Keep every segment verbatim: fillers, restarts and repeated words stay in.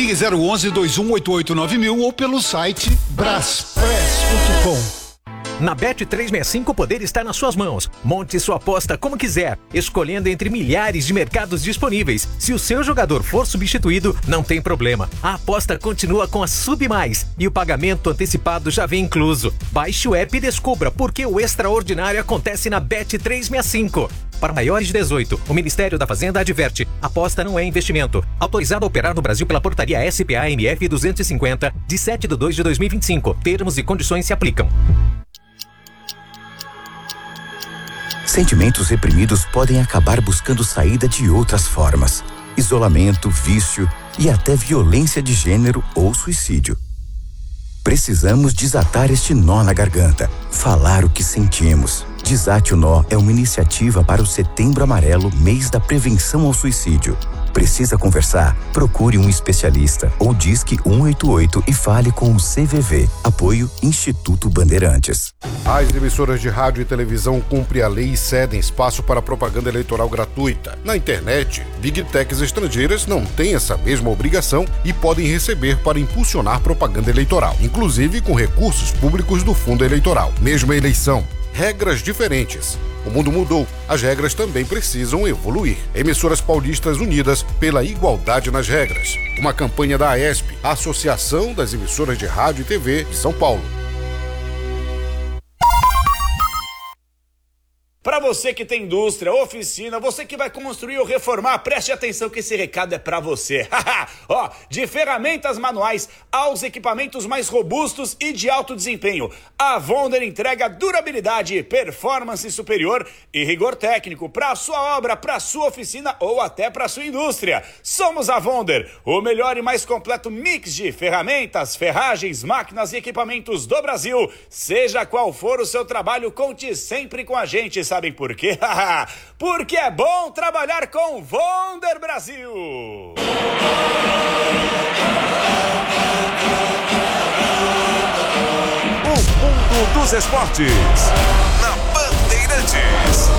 Ligue zero onze, dois um oito oito nove mil ou pelo site braspress ponto com. Na Bet trezentos e sessenta e cinco o poder está nas suas mãos. Monte sua aposta como quiser, escolhendo entre milhares de mercados disponíveis. Se o seu jogador for substituído, não tem problema. A aposta continua com a Sub Mais e o pagamento antecipado já vem incluso. Baixe o app e descubra por que o extraordinário acontece na Bet trezentos e sessenta e cinco. Para maiores de dezoito, o Ministério da Fazenda adverte: aposta não é investimento. Autorizado a operar no Brasil pela portaria S P A M F duzentos e cinquenta, de sete de dois de dois mil e vinte e cinco. Termos e condições se aplicam. Sentimentos reprimidos podem acabar buscando saída de outras formas: isolamento, vício e até violência de gênero ou suicídio. Precisamos desatar este nó na garganta, falar o que sentimos. Desate o Nó é uma iniciativa para o Setembro Amarelo, mês da prevenção ao suicídio. Precisa conversar? Procure um especialista ou disque um oito oito e fale com o C V V. Apoio Instituto Bandeirantes. As emissoras de rádio e televisão cumprem a lei e cedem espaço para propaganda eleitoral gratuita. Na internet, Big Techs estrangeiras não têm essa mesma obrigação e podem receber para impulsionar propaganda eleitoral, inclusive com recursos públicos do fundo eleitoral. Mesma eleição, regras diferentes. O mundo mudou, as regras também precisam evoluir. Emissoras paulistas unidas pela igualdade nas regras. Uma campanha da A E S P, a Associação das Emissoras de Rádio e T V de São Paulo. Para você que tem indústria, oficina, você que vai construir ou reformar, preste atenção que esse recado é para você. Ó, de ferramentas manuais aos equipamentos mais robustos e de alto desempenho, a Vonder entrega durabilidade, performance superior e rigor técnico para a sua obra, para a sua oficina ou até para a sua indústria. Somos a Vonder, o melhor e mais completo mix de ferramentas, ferragens, máquinas e equipamentos do Brasil. Seja qual for o seu trabalho, conte sempre com a gente. Sabem por quê? Porque é bom trabalhar com Vonder Brasil! O mundo dos esportes na Bandeirantes.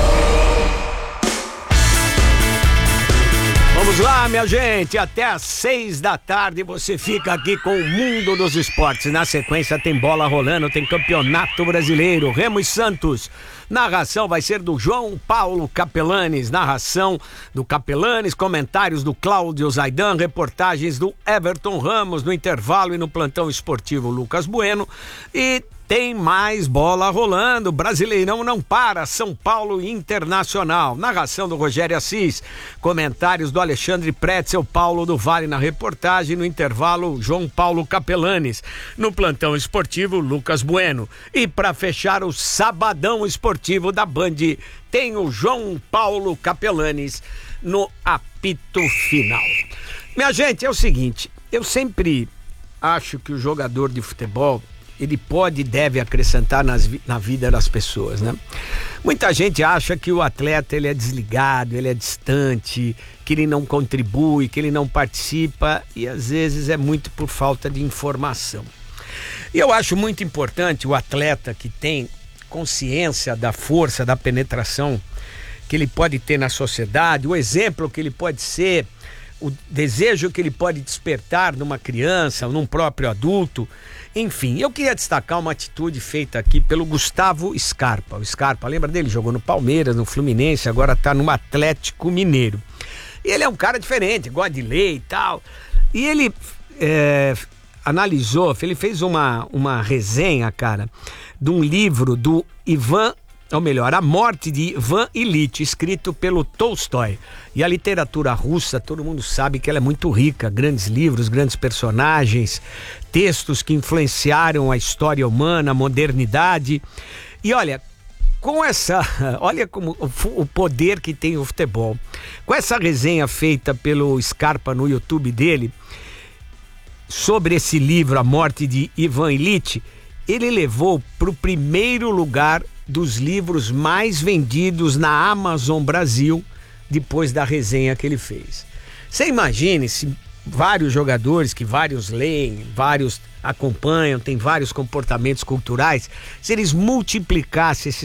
Vamos lá, minha gente, até às seis da tarde você fica aqui com o Mundo dos Esportes. Na sequência tem bola rolando, tem Campeonato Brasileiro, Remo e Santos. Narração vai ser do João Paulo Capelanes, narração do Capelanes, comentários do Cláudio Zaidan, reportagens do Everton Ramos no intervalo e no plantão esportivo Lucas Bueno. E tem mais bola rolando, Brasileirão não para, São Paulo Internacional, narração do Rogério Assis, comentários do Alexandre Pretzel, Paulo do Vale na reportagem, no intervalo João Paulo Capelanes, no plantão esportivo Lucas Bueno. E para fechar o sabadão esportivo da Band, tem o João Paulo Capelanes no apito final. Minha gente, é o seguinte, eu sempre acho que o jogador de futebol ele pode e deve acrescentar nas, na vida das pessoas, né? Muita gente acha que o atleta ele é desligado, ele é distante, que ele não contribui, que ele não participa e às vezes é muito por falta de informação. E eu acho muito importante o atleta que tem consciência da força, da penetração que ele pode ter na sociedade, o exemplo que ele pode ser, o desejo que ele pode despertar numa criança, num próprio adulto. Enfim, eu queria destacar uma atitude feita aqui pelo Gustavo Scarpa. O Scarpa, lembra dele? Jogou no Palmeiras, no Fluminense, agora tá no Atlético Mineiro. E ele é um cara diferente, gosta de ler e tal. E ele é, analisou, ele fez uma, uma resenha, cara, de um livro do Ivan, ou melhor, A Morte de Ivan Ilitch, escrito pelo Tolstói. E a literatura russa, todo mundo sabe que ela é muito rica, grandes livros, grandes personagens, textos que influenciaram a história humana, a modernidade. E olha, com essa, olha como o poder que tem o futebol. Com essa resenha feita pelo Scarpa no YouTube dele, sobre esse livro, A Morte de Ivan Ilitch, ele levou para o primeiro lugar dos livros mais vendidos na Amazon Brasil, depois da resenha que ele fez. Você imagine se vários jogadores que vários leem, vários acompanham, têm vários comportamentos culturais, se eles multiplicassem esse